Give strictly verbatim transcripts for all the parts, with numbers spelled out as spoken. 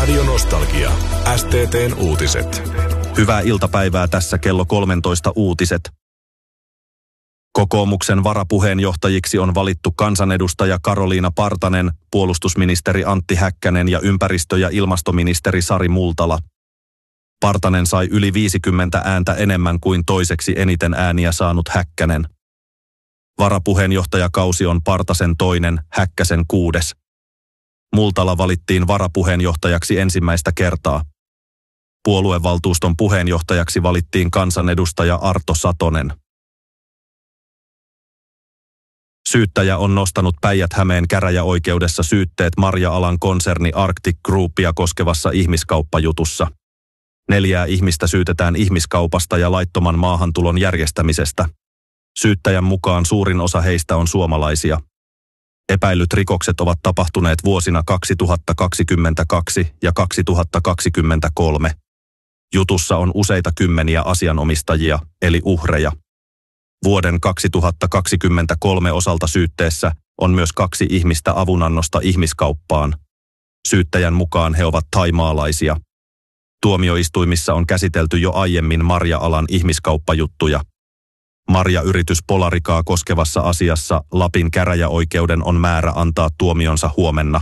Radio Nostalgia. S T T:n uutiset. Hyvää iltapäivää, tässä kello kolmetoista uutiset. Kokoomuksen varapuheenjohtajiksi on valittu kansanedustaja Karoliina Partanen, puolustusministeri Antti Häkkänen ja ympäristö- ja ilmastoministeri Sari Multala. Partanen sai yli viisikymmentä ääntä enemmän kuin toiseksi eniten ääniä saanut Häkkänen. Varapuheenjohtajakausi on Partasen toinen, Häkkäsen kuudes. Multala valittiin varapuheenjohtajaksi ensimmäistä kertaa. Puoluevaltuuston puheenjohtajaksi valittiin kansanedustaja Arto Satonen. Syyttäjä on nostanut Päijät-Hämeen käräjäoikeudessa syytteet marja-alan konserni Arctic Groupia koskevassa ihmiskauppajutussa. Neljää ihmistä syytetään ihmiskaupasta ja laittoman maahantulon järjestämisestä. Syyttäjän mukaan suurin osa heistä on suomalaisia. Epäillyt rikokset ovat tapahtuneet vuosina kaksituhattakaksikymmentäkaksi ja kaksituhattakaksikymmentäkolme. Jutussa on useita kymmeniä asianomistajia, eli uhreja. Vuoden kaksituhattakaksikymmentäkolme osalta syytteessä on myös kaksi ihmistä avunannosta ihmiskauppaan. Syyttäjän mukaan he ovat thaimaalaisia. Tuomioistuimissa on käsitelty jo aiemmin marja-alan ihmiskauppajuttuja. Marja-yritys Polarikaa koskevassa asiassa Lapin käräjäoikeuden on määrä antaa tuomionsa huomenna.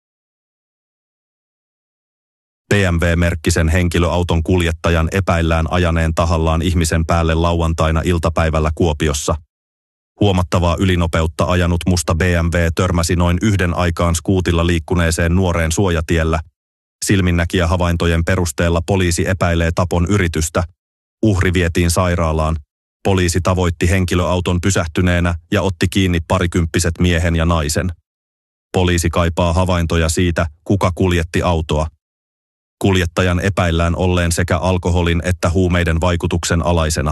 B M W-merkkisen henkilöauton kuljettajan epäillään ajaneen tahallaan ihmisen päälle lauantaina iltapäivällä Kuopiossa. Huomattavaa ylinopeutta ajanut musta B M W törmäsi noin yhden aikaan skuutilla liikkuneeseen nuoreen suojatiellä. Silminnäkijähavaintojen perusteella poliisi epäilee tapon yritystä. Uhri vietiin sairaalaan. Poliisi tavoitti henkilöauton pysähtyneenä ja otti kiinni parikymppiset miehen ja naisen. Poliisi kaipaa havaintoja siitä, kuka kuljetti autoa. Kuljettajan epäillään olleen sekä alkoholin että huumeiden vaikutuksen alaisena.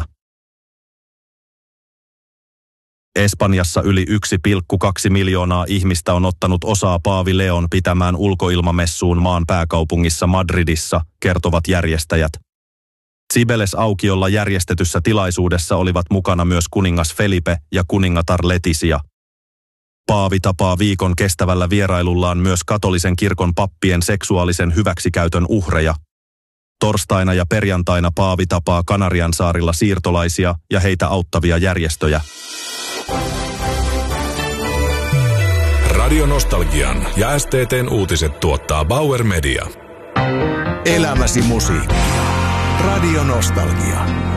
Espanjassa yli yksi pilkku kaksi miljoonaa ihmistä on ottanut osaa Paavi Leon pitämään ulkoilmamessuun maan pääkaupungissa Madridissa, kertovat järjestäjät. Cibeles-aukiolla järjestetyssä tilaisuudessa olivat mukana myös kuningas Felipe ja kuningatar Letizia. Paavi tapaa viikon kestävällä vierailullaan myös katolisen kirkon pappien seksuaalisen hyväksikäytön uhreja. Torstaina ja perjantaina Paavi tapaa Kanariansaarilla siirtolaisia ja heitä auttavia järjestöjä. Radio Nostalgian ja S T T:n uutiset tuottaa Bauer Media. Elämäsi musiikki. Radio Nostalgia.